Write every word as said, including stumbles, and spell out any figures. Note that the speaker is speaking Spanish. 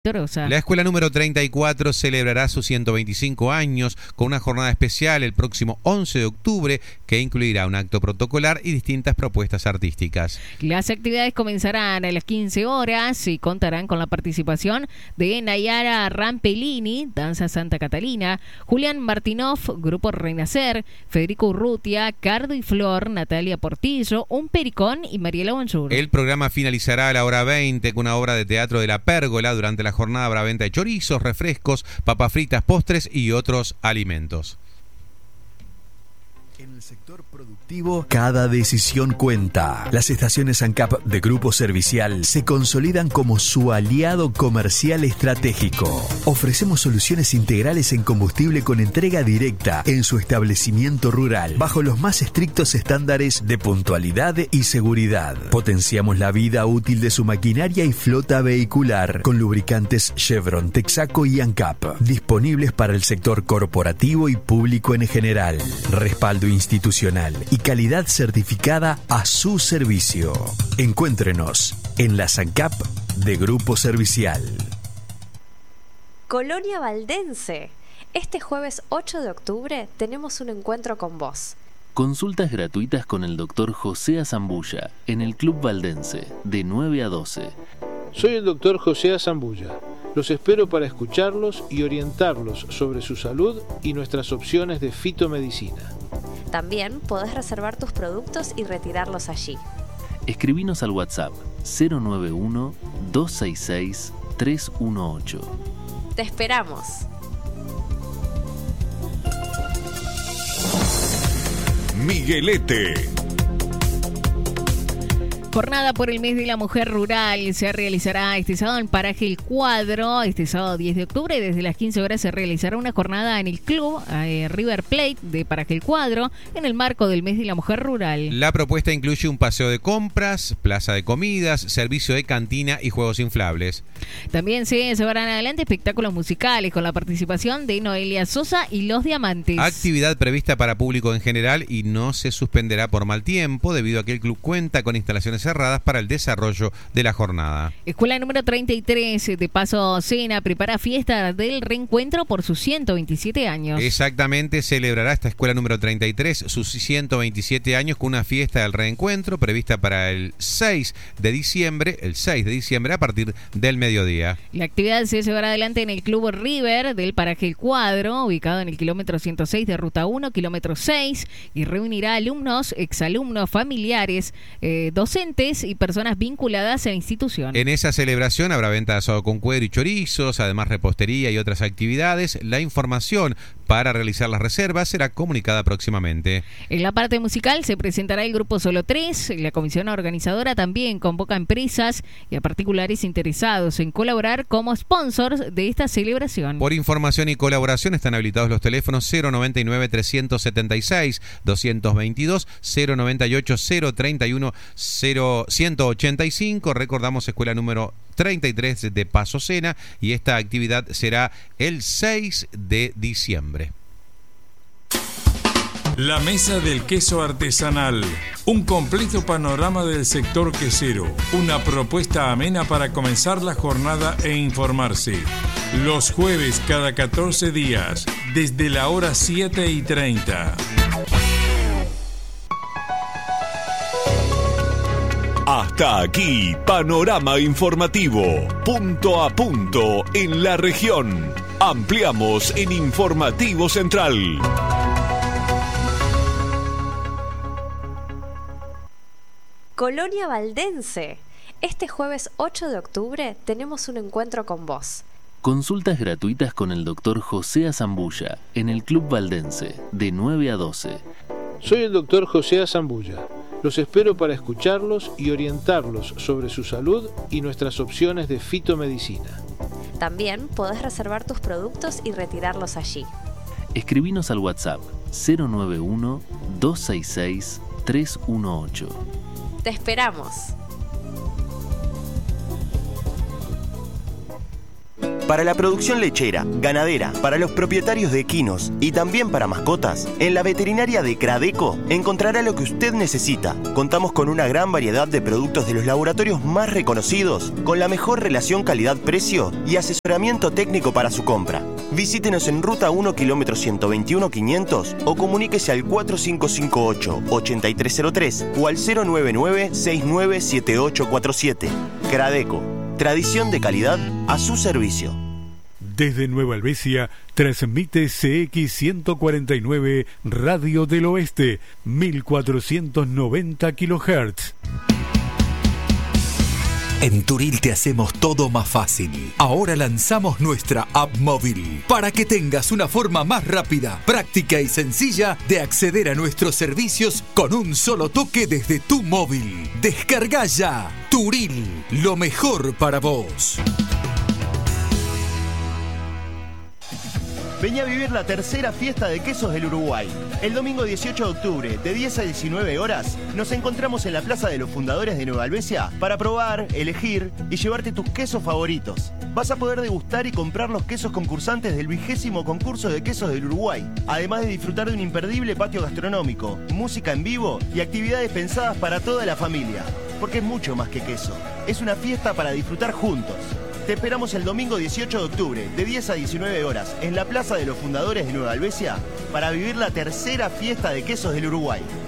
Torosa. La escuela número treinta y cuatro celebrará sus ciento veinticinco años con una jornada especial el próximo once de octubre que incluirá un acto protocolar y distintas propuestas artísticas. Las actividades comenzarán a las quince horas y contarán con la participación de Nayara Rampellini, Danza Santa Catalina, Julián Martinov, Grupo Renacer, Federico Urrutia, Cardo y Flor, Natalia Portillo, Un Pericón y Mariela Bonjour. El programa finalizará a la hora veinte con una obra de teatro de La Pérgola. Durante la jornada habrá venta de chorizos, refrescos, papas fritas, postres y otros alimentos. En el sector productivo, cada decisión cuenta. Las estaciones ANCAP de Grupo Servicial se consolidan como su aliado comercial estratégico. Ofrecemos soluciones integrales en combustible con entrega directa en su establecimiento rural, bajo los más estrictos estándares de puntualidad y seguridad. Potenciamos la vida útil de su maquinaria y flota vehicular con lubricantes Chevron, Texaco y ANCAP, disponibles para el sector corporativo y público en general. Respaldo institucional y calidad certificada a su servicio. Encuéntrenos en las ANCAP de Grupo Servicial. Colonia Valdense. Este jueves ocho de octubre tenemos un encuentro con vos. Consultas gratuitas con el doctor José Azambulla en el Club Valdense de nueve a doce. Soy el doctor José Azambulla. Los espero para escucharlos y orientarlos sobre su salud y nuestras opciones de fitomedicina. También podés reservar tus productos y retirarlos allí. Escribinos al WhatsApp cero nueve uno, dos seis seis, tres uno ocho. ¡Te esperamos! Miguelete. Jornada por el mes de la mujer rural se realizará este sábado en Paraje El Cuadro, este sábado diez de octubre, desde las quince horas se realizará una jornada en el club eh, River Plate de Paraje El Cuadro en el marco del mes de la mujer rural. La propuesta incluye un paseo de compras, plaza de comidas, servicio de cantina y juegos inflables. También se llevarán adelante espectáculos musicales con la participación de Noelia Sosa y Los Diamantes. Actividad prevista para público en general y no se suspenderá por mal tiempo debido a que el club cuenta con instalaciones cerradas para el desarrollo de la jornada. Escuela número treinta y tres de Paso Sena prepara fiesta del reencuentro por sus ciento veintisiete años. Exactamente, celebrará esta escuela número treinta y tres sus ciento veintisiete años con una fiesta del reencuentro prevista para el seis de diciembre, el seis de diciembre a partir del mediodía. La actividad se llevará adelante en el Club River del Paraje El Cuadro, ubicado en el kilómetro ciento seis de Ruta uno, kilómetro seis, y reunirá alumnos, exalumnos, familiares, eh, docentes y personas vinculadas a la institución. En esa celebración habrá venta de asado con cuero y chorizos, además repostería y otras actividades. La información para realizar las reservas será comunicada próximamente. En la parte musical se presentará el grupo Solo tres. La comisión organizadora también convoca a empresas y a particulares interesados en colaborar como sponsors de esta celebración. Por información y colaboración están habilitados los teléfonos cero noventa y nueve, trescientos setenta y seis, doscientos veintidós, cero noventa y ocho, cero treinta y uno, ciento ochenta y cinco. Recordamos, escuela número treinta y tres de Paso Sena, y esta actividad será el seis de diciembre. La Mesa del Queso Artesanal, un completo panorama del sector quesero, una propuesta amena para comenzar la jornada e informarse. Los jueves cada catorce días, desde la hora siete y treinta. Hasta aquí, panorama informativo, punto a punto en la región. Ampliamos en Informativo Central. Colonia Valdense. Este jueves ocho de octubre tenemos un encuentro con vos. Consultas gratuitas con el doctor José Azambulla en el Club Valdense de nueve a doce. Soy el doctor José Azambulla. Los espero para escucharlos y orientarlos sobre su salud y nuestras opciones de fitomedicina. También podés reservar tus productos y retirarlos allí. Escribinos al WhatsApp cero nueve uno, dos seis seis, tres uno ocho. ¡Te esperamos! Para la producción lechera, ganadera, para los propietarios de equinos y también para mascotas, en la veterinaria de Cradeco encontrará lo que usted necesita. Contamos con una gran variedad de productos de los laboratorios más reconocidos, con la mejor relación calidad-precio y asesoramiento técnico para su compra. Visítenos en Ruta uno, kilómetro ciento veintiuno, quinientos o comuníquese al cuatro cinco cinco ocho, ocho tres cero tres o al cero nueve nueve, seis nueve siete ocho cuatro siete. Cradeco, tradición de calidad a su servicio. Desde Nueva Albesia, transmite C X ciento cuarenta y nueve Radio del Oeste, mil cuatrocientos noventa kilohertz. En Turil te hacemos todo más fácil. Ahora lanzamos nuestra app móvil para que tengas una forma más rápida, práctica y sencilla de acceder a nuestros servicios con un solo toque desde tu móvil. Descarga ya Turil, lo mejor para vos. Vení a vivir la tercera fiesta de quesos del Uruguay. El domingo dieciocho de octubre, de diez a diecinueve horas, nos encontramos en la Plaza de los Fundadores de Nueva Albesia para probar, elegir y llevarte tus quesos favoritos. Vas a poder degustar y comprar los quesos concursantes del vigésimo concurso de quesos del Uruguay, además de disfrutar de un imperdible patio gastronómico, música en vivo y actividades pensadas para toda la familia. Porque es mucho más que queso. Es una fiesta para disfrutar juntos. Te esperamos el domingo dieciocho de octubre, de diez a diecinueve horas, en la Plaza de los Fundadores de Nueva Albesia, para vivir la tercera fiesta de quesos del Uruguay.